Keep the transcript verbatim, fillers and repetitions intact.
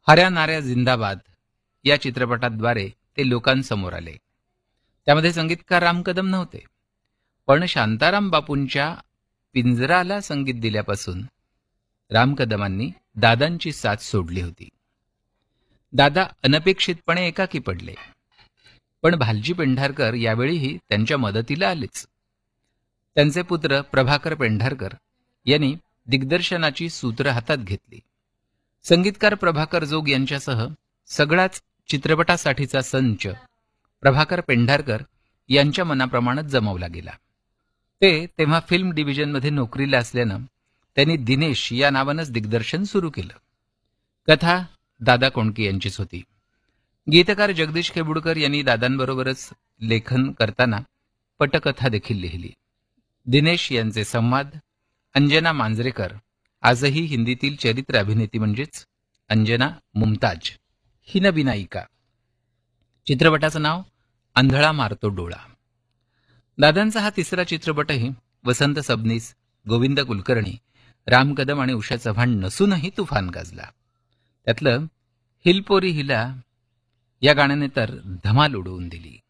हऱ्या नाऱ्या जिंदाबाद या चित्रपटाद्वारे ते लोकांसमोर आले. त्यामध्ये संगीतकार राम कदम नव्हते, पण शांताराम बापूंच्या पिंजराला संगीत दिल्यापासून राम कदमांनी दादांची साथ सोडली होती. दादा अनपेक्षितपणे एकाकी पडले, पण भालजी पेंढारकर यावेळीही त्यांच्या मदतीला आलेच. त्यांचे पुत्र प्रभाकर पेंढारकर यांनी दिग्दर्शनाची सूत्र हातात घेतली. संगीतकार प्रभाकर जोग यांच्यासह सगळाच चित्रपटासाठीचा संच प्रभाकर पेंढारकर यांच्या मनाप्रमाणेच जमवला गेला. ते तेव्हा फिल्म डिव्हिजनमध्ये नोकरीला असल्यानं त्यांनी दिनेश या नावानंच दिग्दर्शन सुरू केलं. कथा दादा कोंडके यांचीच होती. गीतकार जगदीश खेबुडकर यांनी दादांबरोबरच लेखन करताना पटकथा देखील लिहिली. दिनेश यांचे संवाद अंजना मांजरेकर, आजही हिंदीतील चरित्र अभिनेती म्हणजेच अंजना मुमताज ही नवीनायिका. चित्रपटाचं नाव आंधळा मारतो डोळा. दादांचा हा तिसरा चित्रपटही वसंत सबनीस, गोविंद कुलकर्णी, राम कदम आणि उषा चव्हाण नसूनही तुफान गाजला. त्यातलं हिलपोरी हिला या गाण्याने तर धमाल उडवून दिली.